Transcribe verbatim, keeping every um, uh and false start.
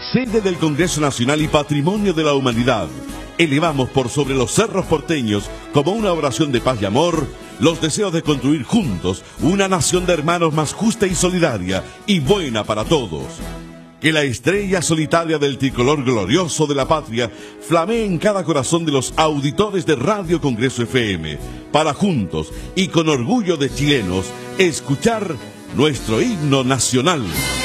sede del Congreso Nacional y Patrimonio de la Humanidad, elevamos por sobre los cerros porteños, como una oración de paz y amor, los deseos de construir juntos una nación de hermanos más justa y solidaria y buena para todos. Que la estrella solitaria del tricolor glorioso de la patria flamee en cada corazón de los auditores de Radio Congreso F M, para juntos y con orgullo de chilenos escuchar nuestro himno nacional.